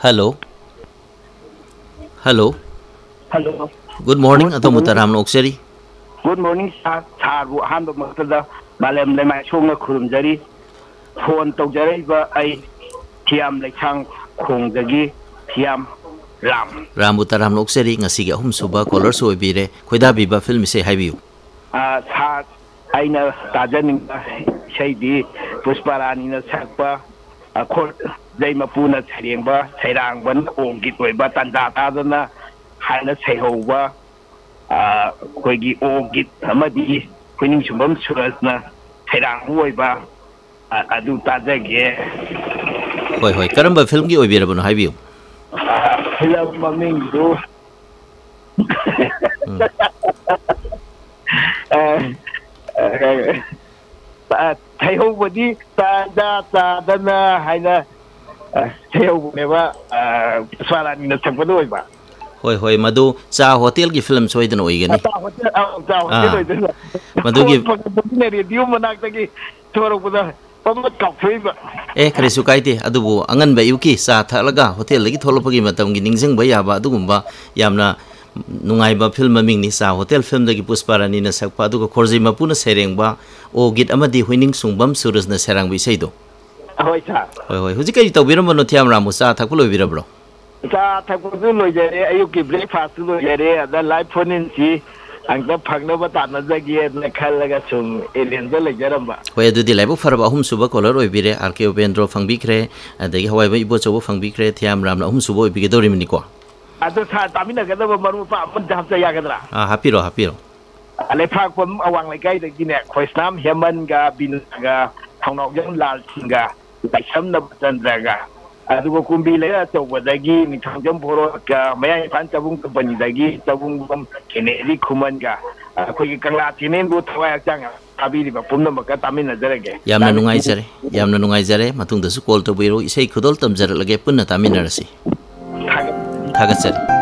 Hello. Hello. Hello. Good morning. Ato mutaram no okseri. Good morning, sir. Saru han maktada malem le mai chunga khurum jari. Phone to jari ba ai thiam le chang khong dagi thiam ram. Ram mutaram no okseri ngasi ga hum suba caller so bire khoida biba film se haibiu. Sa aina tajaning shaidi Pusparani na sakpa khol dai mapuna threngba thairang ban ongit oiba tanda tadana haina sehouba koigi ogit amadi kuning sumbam surasna thairang oiba adu tajage Hoi karamba film gi oibira bano haibiu. Film maming do Thayhouba tadana haina thayhouba neba Pusparani na sakpa do oiba. Hoi madu cha hotel gi film soidana oigani. Hotel madu gi radio manakta gi thorokpada pamat kaphriba kare su kaite adubu angan ba yuki sa thalaga hotel lagi tholopagi matam gi ningjeng ba yaba adugumba yamna nungai ba film ming ni sa hotel film dagi Pusparani na sakpa aduga khorjai mapuna serengba o git amadi huining sungbam surus na serang bi seido. Hoi sa Hoi hujikai tawbiram no thiam ramu sa thakulo birabro. Sa thakulo lojare ayuki breakfast lojare ada live phone in si angta phagna ba tanna jagi na khalaga sum alien da lejaramba. Hoi adudi laibu farba hum suba caller oibire RK Upendro fangbikre adagi hawai ba ibo chobo fangbikre thiam ramna hum suba oibige dorimini ko. Ado sa tamina kada ba maru pa man japsa yagadra. Hapiro Ale phak pom awang lai kai dagi ne khoisnam heman ga bin ga thawnok yang lal singa taisam na chandraga adugo kumbi le chawba dagi ni thangjam boro ga mayai phan chabung company dagi chabung bom keneri khuman ga khoi kangla tinen bu thawai chang abiri ba pumna maka tamina jarage yamna nungai jare matungda su call to biro isei khudol tamjar lage punna tamina rasi thagat